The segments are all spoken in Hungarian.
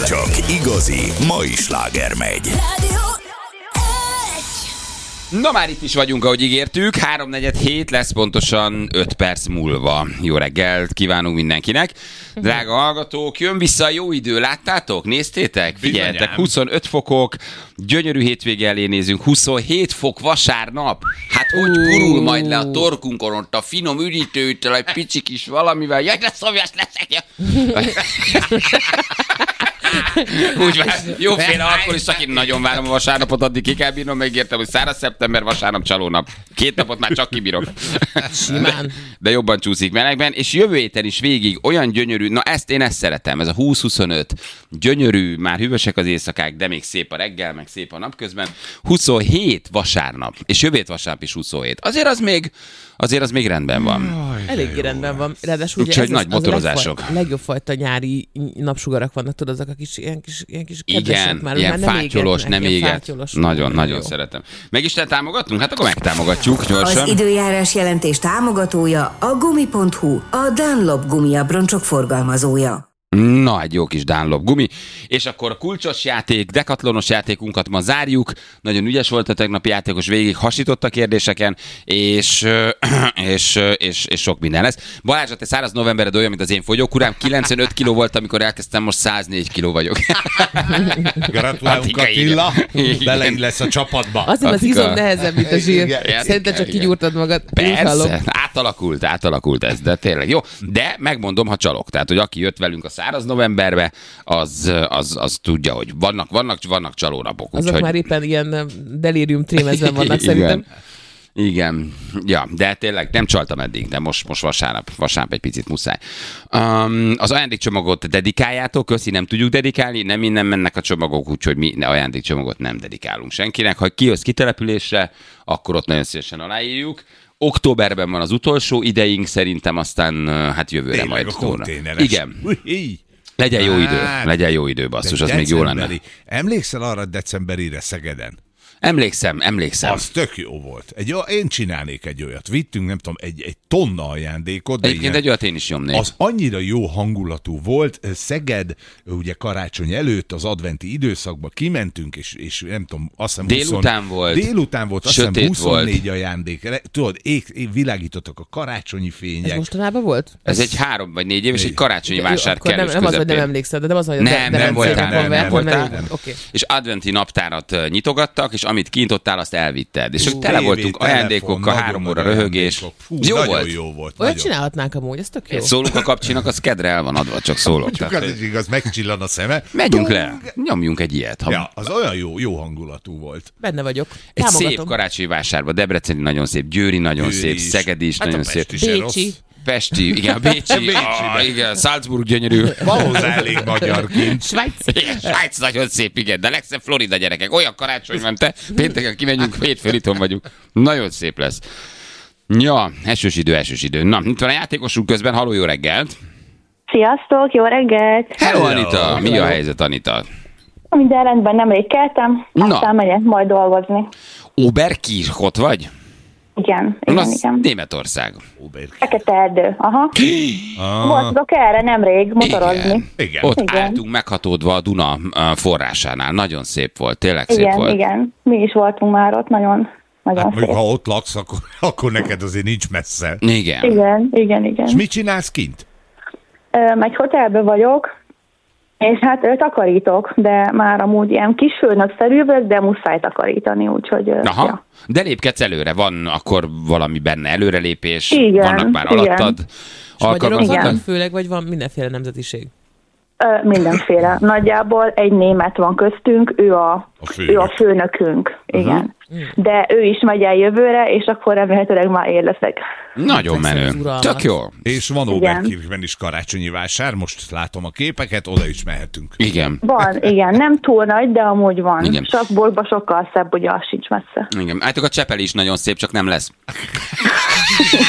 csak igazi mai sláger megy. Na már itt is vagyunk, ahogy ígértük. 3:47 lesz pontosan 5 perc múlva. Jó reggelt kívánunk mindenkinek. Drága hallgatók, jön vissza a jó idő. Láttátok? Néztétek? Figyeljetek, 25 fokok, gyönyörű hétvége elé nézünk, 27 fok vasárnap. Hát hogy gurul majd le a torkunkon ott a finom üdítőtől, egy pici kis valamivel. Jaj, de szomjas leszek! Úgy van, jóféle akkor is, aki nagyon várom a vasárnapot, addig ki kell bírnom, megértem, hogy száraz szeptember, vasárnap, csalónap. 2 napot már csak kibírok. Simán. De jobban csúszik melegben, és jövő héten is végig olyan gyönyörű, na én ezt szeretem, ez a 20-25, gyönyörű, már hűvösek az éjszakák, de még szép a reggel, meg szép a napközben. 27 vasárnap, és jövő hét vasárnap is 27. Azért az még rendben van. Eléggé rendben van. Ráadásul ugye úgyhogy nagy motorozások. A legjobb fajta nyári napsugarak vannak, tudod, azok a kis, ilyen kis kedvesek Igen, már. ilyen fátyolós, nem éget. Nagyon szeretem. Meg is támogatunk? Hát akkor megtámogatjuk gyorsan. Az időjárás jelentés támogatója a Gumi.hu, a Dunlop gumiabroncsok forgalmazója. Na, egy jó kis Dunlop gumi. És akkor a kulcsos játék, dekatlonos játékunkat ma zárjuk. Nagyon ügyes volt a tegnapi játékos, végig hasított a kérdéseken, és sok minden lesz. Balázs, te száraz novembered olyan, mint az én fogyókurám. 95 kiló volt, amikor elkezdtem, most 104 kiló vagyok. Gratulálunk, Attila. Beleid lesz a csapatba. Azért az izom nehezebb, mint a zsír. Szerintem csak kigyúrtad magad. Persze, átalakult ez, de tényleg jó. De megmondom, ha csalok. Tehát, hogy aki jött velünk a száraz novemberbe, az tudja, hogy vannak csalónapok. Azok már éppen ilyen delírium trémezben vannak szerintem. Igen, ja, de tényleg nem csaltam eddig, de most vasárnap egy picit muszáj. Az ajándékcsomagot dedikáljátok, köszi, nem tudjuk dedikálni, nem innen mennek a csomagok, úgyhogy mi ajándékcsomagot nem dedikálunk senkinek. Ha kijössz kitelepülésre, akkor ott nagyon szívesen aláírjuk. Októberben van az utolsó ideink, szerintem aztán hát jövőre tényleg majd. A konténeres. Igen. Legyen jó idő, basszus, az még jó lenne. Emlékszel arra decemberire Szegeden? Emlékszem. Az tök jó volt. Én csinálnék egy olyat. Vittünk, nem tudom, egy tonna ajándékot. Egyébként egy olyat én is nyomnék. Az annyira jó hangulatú volt. Szeged, ugye karácsony előtt, az adventi időszakban kimentünk, és nem tudom, azt hiszem Délután volt, azt hiszem 24 volt. Ajándék. Tudod, világítottak a karácsonyi fények. Ez mostanában volt? Ez egy 3 vagy 4 éves, egy karácsonyi vásár kellős nem az, hogy nem emlékszel, de nem az, hogy nem voltál. Okay. És adventi naptárat nyitogattak, és amit kintottál, azt elvitted. És tele voltunk ajándékokkal, 3 óra röhögés. Jó volt. Olyat csinálhatnánk amúgy, ez tök jó. Szólunk a kapcsinak, az kedre el van adva, csak szólok. Csak az is igaz, megcsillan a szeme. Megyünk le, nyomjunk egy ilyet. Ja, az olyan jó hangulatú volt. Benne vagyok. Egy szép karácsonyi vásárba, Debreceni nagyon szép, Győri nagyon szép, Szegedi is nagyon szép. Pesti, igen, Bécsi, igen, Salzburg gyönyörű. Van hozzá elég magyar kincs. Svájc nagyon szép, igen, de legszebb Florida, gyerekek. Olyan karácsony van, te pénteken kimegyünk, hétfőn itthon vagyunk. Nagyon szép lesz. Ja, esős idő. Na, itt van a játékosunk közben, halló, jó reggelt. Sziasztok, jó reggelt. Hello, Anita, mi a helyzet, Anita? Minden rendben, nemrég keltem, aztán megyek majd dolgozni. Oberkirchot vagy? Igen. Németország. Fekete-Erdő, aha. Voltatok erre nemrég motorozni. Igen. Ott álltunk meghatódva a Duna forrásánál. Nagyon szép volt, tényleg szép volt. Igen. Mi is voltunk már ott, nagyon szép. Ha ott laksz, akkor neked azért nincs messze. Igen. És mit csinálsz kint? Egy hotelben vagyok, és hát takarítok, de már amúgy ilyen kis főnökszerű vagyok, de muszáj takarítani, úgyhogy... Aha, ja. De lépkedsz előre, van akkor valami benne előrelépés, vannak már alattad. Magyarok vannak főleg, vagy van mindenféle nemzetiség? Mindenféle. Nagyjából egy német van köztünk, ő a főnökünk. Igen. De ő is megy el jövőre, és akkor remélhetőleg már én leszek. Nagyon menő. Tök jó. És van Oberkirchben is karácsonyi vásár, most látom a képeket, oda is mehetünk. Igen. Van, igen. Nem túl nagy, de amúgy van. Igen. Salzburgban sokkal szebb, ugye az sincs messze. Igen. Hát a Csepel is nagyon szép, csak nem lesz.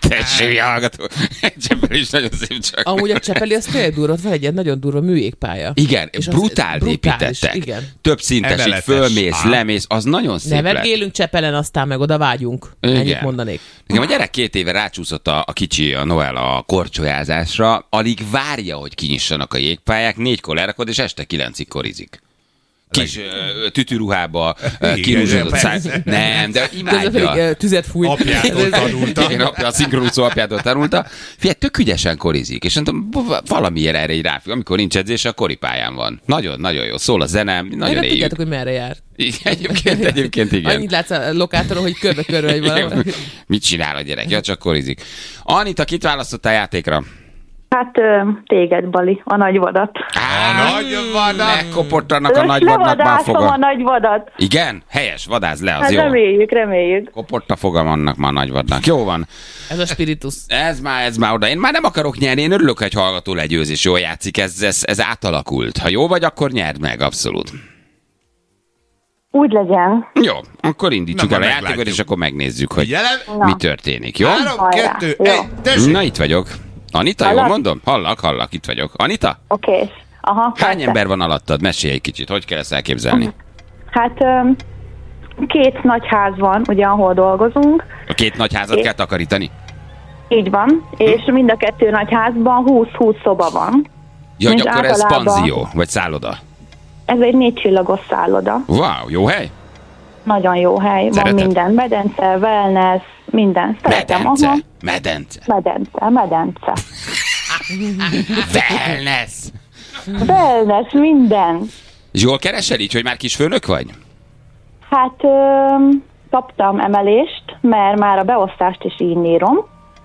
Tessék, hallgató. Csepeli is nagyon szép csak. Amúgy a Csepeli az tényleg durva, van egy ilyen nagyon durva műjégpálya. Igen, és brutál építettek. Igen. Több szintes, így fölmész, lemész, az nagyon szép lett. Nevergélünk Csepelen, aztán meg oda vágyunk. Ennyit mondanék. Nekem a gyerek 2 éve rácsúszott a kicsi, a Noel a korcsolyázásra, alig várja, hogy kinyissanak a jégpályák, 4-kor lerakod, és este 9-ig korizik. Kis tütűruhába, kirúzsodott száj. Nem, de imádja. Tüzet fújt. Apjától tanulta. Igen, a szinkronúszó apjától tanulta. Figyelj, tök ügyesen korizik, és mondtam, valamiért erre így ráfog. Amikor nincs edzés, a koripályán van. Nagyon-nagyon jó. Szól a zene, nagyon éljük. Tudjátok, hogy merre jár. Igen, egyébként igen. Annyit látsz a lokátoron, hogy körbe-körbe egy valami. Mit csinál a gyerek? Ja, csak korizik. Anita, kit választottál játékra? Hát téged, Bali, a nagyvadat. A nagyvadat? Megkoportanak a nagyvadnak már foga. a nagyvadat. Igen? Helyes, vadász le, az hát jó. Reméljük. Kopott a fogam annak már nagyvadnak. Jó van. Ez a spiritus. Ez már oda. Én már nem akarok nyerni, én örülök, hogy hallgató legyőz és jól játszik. Ez átalakult. Ha jó vagy, akkor nyerd meg, abszolút. Úgy legyen. Jó, akkor indítsuk el a játékot, és akkor megnézzük, hogy mi történik. Jó? 3, 2, 1, tessék! Na, itt vagyok. Anita, Hallak? jól mondom? Hallak, itt vagyok. Anita? Oké. Aha. Hány persze. ember van alattad? Mesélj egy kicsit, hogy kell ezt elképzelni? Hát 2 nagy ház van, ugye, ahol dolgozunk. A 2 nagy házat kell takarítani? Így van, és mind a 2 nagy házban 20-20 szoba van. Ja, hogy És akkor ez általában- panzió, vagy szálloda? Ez egy 4 csillagos szálloda. Wow, jó hely? Nagyon jó hely, Szereted? van minden, medence, wellness, minden. Szeretem, aha. Medence. Medence. Wellness. Wellness, minden. És jól keresel így, hogy már kis főnök vagy? Hát kaptam emelést, mert már a beosztást is így írom.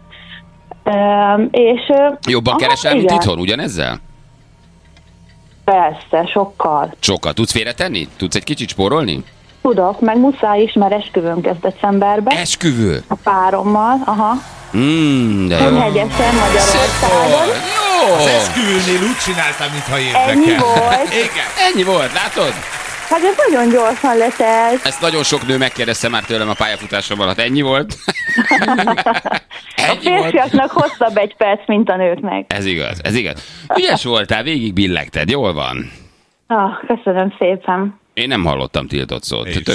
És, Jobban keresel, mint igen. itthon, ugyanezzel? Persze, sokkal. Sokkal. Tudsz félretenni? Tudsz egy kicsit spórolni? Tudok, meg muszáj is, mert esküvőnk ez decemberben. Esküvő. A párommal, aha. De jó. Kunhegyesen, Magyarországon. Jó. Az esküvőnél úgy csináltam, mintha érdekel. Ennyi volt. Igen. Ennyi volt, látod? Hát ez nagyon gyorsan letelt. Ezt nagyon sok nő megkérdezte már tőlem a pályafutásom alatt. Ennyi volt? A Ennyi volt? férfiaknak hosszabb egy perc, mint a nőknek. Ez igaz. Ügyes voltál, végig billegted, jól van. Köszönöm szépen. Én nem hallottam tiltott szót. Én